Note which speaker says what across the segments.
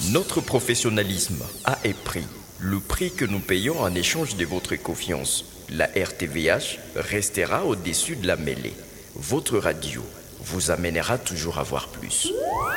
Speaker 1: Notre professionnalisme a un prix. Le prix que nous payons en échange de votre confiance. La RTVH restera au-dessus de la mêlée. Votre radio vous amènera toujours à voir plus.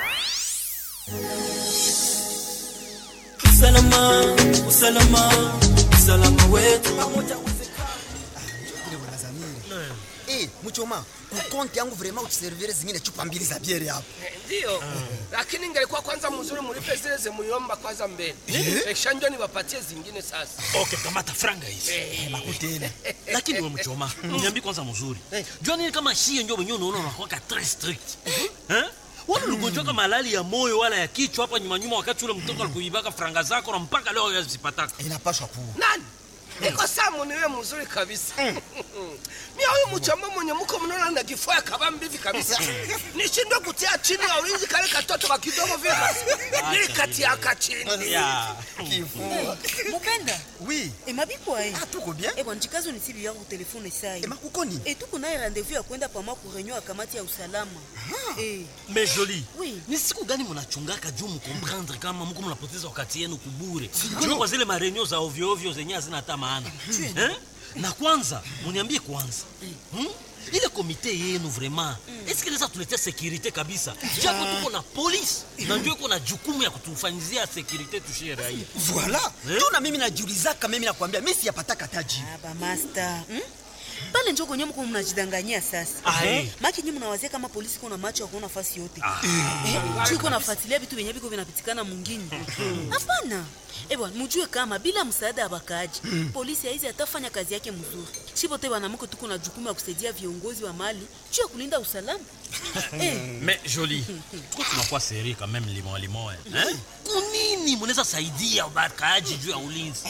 Speaker 2: Muchoma, kukonti yangu vrema utuservire zingine chupa mbili za biere hapo.
Speaker 3: Ndio. Lakini ingelikuwa kwanza mzuri mlipe zile ze muyomba kwanza mbele. Shanjo ni wapatie zingine sasa.
Speaker 4: Okay, kamata franga hizi.
Speaker 2: Makutena.
Speaker 4: Lakini wewe Muchoma, niambi kwanza mzuri. Jua nini kama shie ndio wenyewe unaona unakuwa très strict. Wala ugonjwa kama malali ya moyo wala ya kichwa hapa nyuma wakati ule mtoto alikuibaka franga zako na mpaka leo yazipataka.
Speaker 2: Inapaswa kuwa.
Speaker 3: Nani? Eko samu niwe mzuri kabisa. Mimi huyu Muchoma mwenye mko mnaona na kifua kaba mbivi kabisa. Nishindwe kutia chini ya ulinzi kale katoto wa kidogo vile. Nili kati ya chini.
Speaker 4: Ya.
Speaker 2: Kifua.
Speaker 5: Mupenda?
Speaker 2: Oui.
Speaker 5: Mabipo ai.
Speaker 2: Tuko bien?
Speaker 5: Bwana jikazo ni sibi yangu telefone sai.
Speaker 2: Makukoni?
Speaker 5: Tuko na rendez-vous ya kwenda pama ku reunion ya kamati ya usalama.
Speaker 4: Mais joli.
Speaker 5: Oui.
Speaker 4: Ni siku gani mnachungaka juu mkomprendre kama mko mnapoteza wakati yenu kubure? Kwa zile marenio za ovyo ovyo zenye hazina hata maana. Na kwanza, muniambie kwanza. Ile komite yenu vraiment, est-ce que les tuletea sécurité kabisa? Japo tuko na police, na ndio iko na jukumu ya kutufanyizia sécurité tushie raia.
Speaker 2: Voilà. Tuna mimi najiuliza kama mimi nakwambia mimi siyapataka taji.
Speaker 5: Aba master. Pale njoo kwenye mko mnajidanganyia sasa. Maki nyinyi mnawazia kama polisi kuna macho ya kuona fasi yote. Chiko nafuatilia vitu vyenye viko vinapitikana mwingine. Hapana. Bwana mjue kama bila msaada wa bakaji, polisi haizi atafanya kazi yake mzuri. Shipote wanamko tuko na jukumu ya kusaidia viongozi wa mali juu ya kulinda usalama.
Speaker 4: Mais joli. Tuko tunakuwa seri quand même limon. Kunini mnaweza saidia bakaji juu ya ulinzi?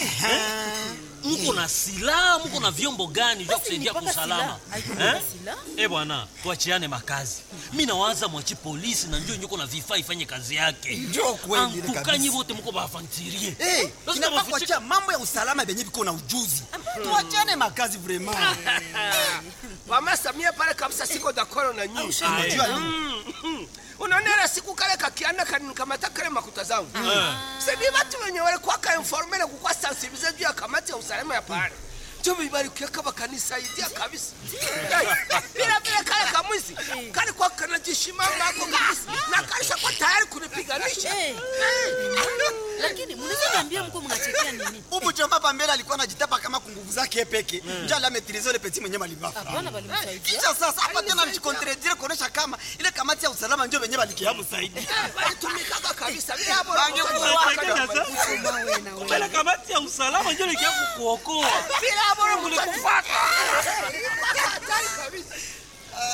Speaker 4: Mko na silaha, mko na vyombo gani vya kusaidia kwa usalama? Bwana, tuachiane makazi. Mimi nawaza mwachi polisi na njoo nyuko na vifaa ifanye kazi yake.
Speaker 2: Njoo kweli ile kabisa.
Speaker 4: Tukanyi wote mko bafantirie.
Speaker 2: Inafaa kuacha mambo ya usalama benye biko na ujuzi. Tuachane makazi vraiment.
Speaker 3: Mama Samia pale kabisa siko d'accord na nyinyi.
Speaker 2: Unajua nini?
Speaker 3: Unaona siku kale kakiana kanikamata kale makuta zangu. Sasa watu wenye walikuwa ka informe na kukua sensibiliser juu ya kamati ya usalama ya pale. Jobi bali kuweka bakanisaidia kabisa. Bila kale kamwisi. Kale kwa kanajishimanga hapo kabisa. Na kaisha kwa tayari kunipiganisha.
Speaker 5: Lakini mnaweza niambia mko mnachekea nini?
Speaker 2: Muchoma pambele alikuwa anajitapa kama kunguvu zake peke. Njala ametirizo ile petit mwenye malibafa.
Speaker 5: Hapana bali msaidia.
Speaker 2: Kisha sasa hapa tena mchikontredire kuonesha kama ile kamati ya usalama ndio wenyewe balikiabu saidi.
Speaker 3: Tumikaka kabisa. Bila hapo
Speaker 4: Mbele kamati ya usalama ndio likia kukuokoa.
Speaker 3: bila hapo mtakufaka.